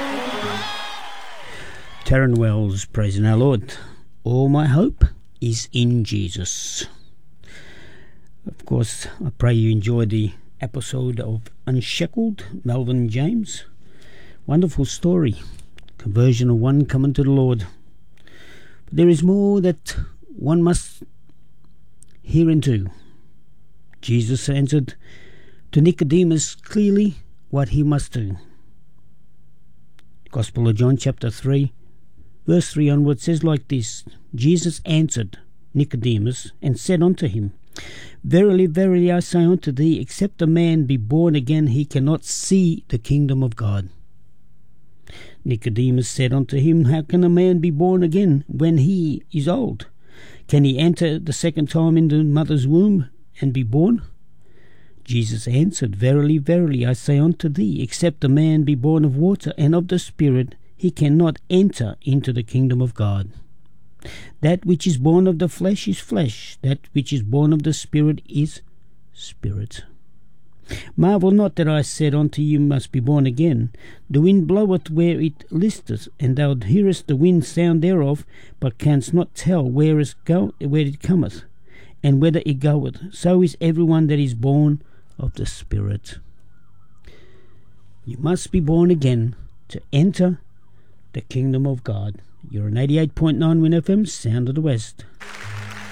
Taryn Wells, praising our Lord. All my hope is in Jesus. Of course, I pray you enjoy the episode of Unshackled, Melvin James. Wonderful story. Conversion of one coming to the Lord. But there is more that one must hear into. Jesus answered to Nicodemus clearly what he must do. Gospel of John chapter 3, verse 3 onward says like this: Jesus answered Nicodemus and said unto him, Verily, verily, I say unto thee, except a man be born again, he cannot see the kingdom of God. Nicodemus said unto him, How can a man be born again when he is old? Can he enter the second time into the mother's womb and be born? Jesus answered, Verily, verily, I say unto thee, except a man be born of water and of the Spirit, he cannot enter into the kingdom of God. That which is born of the flesh is flesh, that which is born of the Spirit is spirit. Marvel not that I said unto you, must be born again. The wind bloweth where it listeth, and thou hearest the wind sound thereof, but canst not tell where it cometh, and whither it goeth. So is everyone that is born of the Spirit. You must be born again to enter the kingdom of God. You're on 88.9 Win FM, Sound of the West.